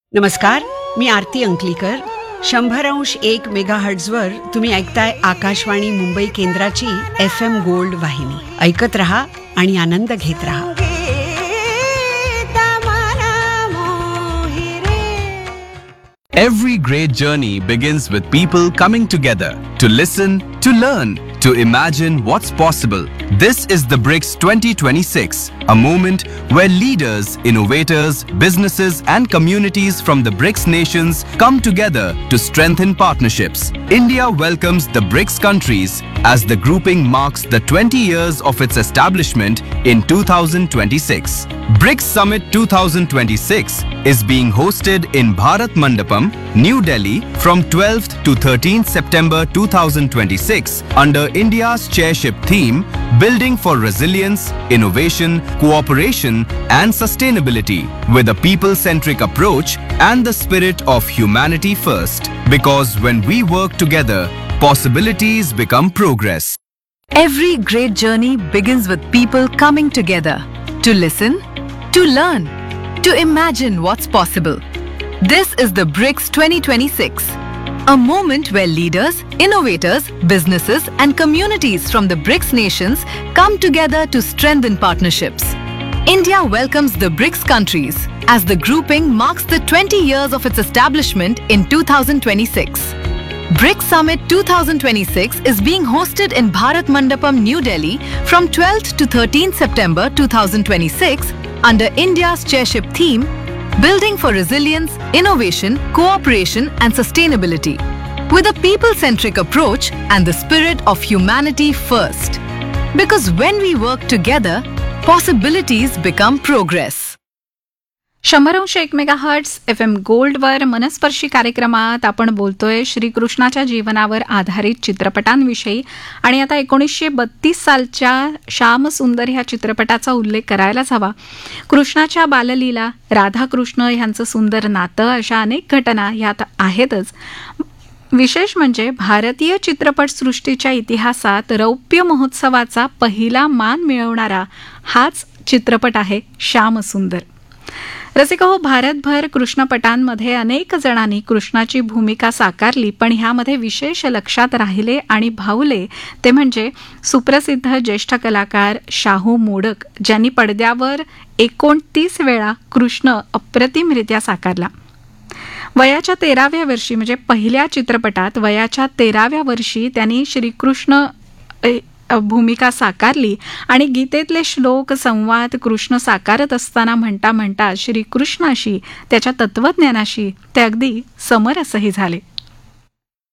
नमस्कार, मी आरती अंकलीकर. 100.1 मेगाहर्ट्झवर तुम्ही ऐकताय आकाशवाणी मुंबई केंद्राची FM गोल्ड वाहिनी. ऐकत रहा आणि आनंद घेत रहा. Every great journey begins with people coming together to listen, to learn, to imagine what's possible. This is the BRICS 2026, a moment where leaders, innovators, businesses and communities from the BRICS nations come together to strengthen partnerships. India welcomes the BRICS countries as the grouping marks the 20 years of its establishment in 2026. BRICS Summit 2026 is being hosted in Bharat Mandapam, New Delhi from 12th to 13th September 2026 under India's chairship theme Building for Resilience, Innovation, Cooperation and Sustainability with a people-centric approach and the spirit of humanity first. Because when we work together, possibilities become progress. Every great journey begins with people coming together to listen, to learn, to imagine what's possible. This is the BRICS 2026, a moment where leaders, innovators, businesses and communities from the BRICS nations come together to strengthen partnerships. India welcomes the BRICS countries as the grouping marks the 20 years of its establishment in 2026. BRICS Summit 2026 is being hosted in Bharat Mandapam, New Delhi from 12th to 13th September 2026 under India's chairship theme Building for Resilience, Innovation, Cooperation and Sustainability with a people-centric approach and the spirit of humanity first. Because when we work together, possibilities become progress. 100.1 megahertz FM गोल्डवर मनस्पर्शी कार्यक्रमात आपण बोलतोय श्रीकृष्णाच्या जीवनावर आधारित चित्रपटांविषयी. आणि आता 1932 सालच्या श्यामसुंदर ह्या चित्रपटाचा उल्लेख करायलाच हवा. कृष्णाच्या बाललीला, राधाकृष्ण ह्यांचं सुंदर नातं, अशा अनेक घटना ह्यात आहेतच. विशेष म्हणजे भारतीय चित्रपटसृष्टीच्या इतिहासात रौप्य महोत्सवाचा पहिला मान मिळवणारा हाच चित्रपट आहे श्यामसुंदर. रसिक हो, भारतभर कृष्णपटांमध्ये अनेक जणांनी कृष्णाची भूमिका साकारली, पण ह्यामध्ये विशेष लक्षात राहिले आणि भावले ते म्हणजे सुप्रसिद्ध ज्येष्ठ कलाकार शाहू मोडक, ज्यांनी पडद्यावर 29 वेळा कृष्ण अप्रतिमरित्या साकारला. वयाच्या 13व्या वर्षी म्हणजे पहिल्या चित्रपटात वयाच्या 13व्या वर्षी त्यांनी श्रीकृष्ण भूमिका साकारली आणि गीतेतले श्लोक, संवाद कृष्ण साकारत असताना म्हणता म्हणता श्रीकृष्णाशी, त्याच्या तत्वज्ञानाशी ते अगदी समरसही झाले.